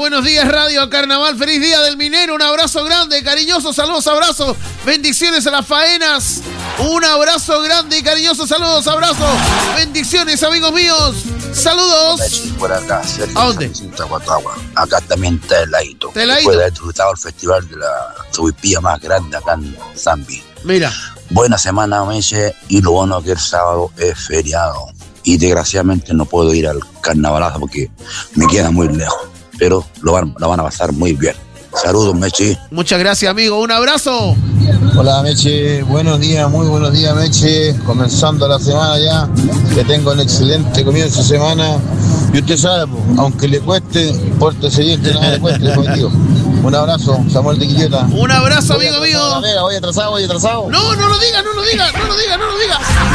buenos días Radio Carnaval, feliz día del minero, un abrazo grande, cariñoso, saludos, abrazos, bendiciones a las faenas, un abrazo grande y cariñoso, saludos, abrazos, bendiciones amigos míos, saludos. Por acá, ¿A dónde? Acá también está heladito. Heladito. Después de haber disfrutado el festival de la subipía más grande acá en Zambi. Mira. Buena semana, Meche, y lo bueno que el sábado es feriado. Y desgraciadamente no puedo ir al carnavalazo porque me queda muy lejos. Pero lo van a pasar muy bien. Saludos, Meche. Muchas gracias, amigo. Un abrazo. Hola, Meche. Buenos días, muy buenos días, Meche. Comenzando la semana ya. Que tenga un excelente comienzo de semana. Y usted sabe, aunque le cueste, pórtese bien, que nada le cueste, positivo. Un abrazo, Samuel de Quillota. Un abrazo, amigo mío. Voy atrasado. No lo diga.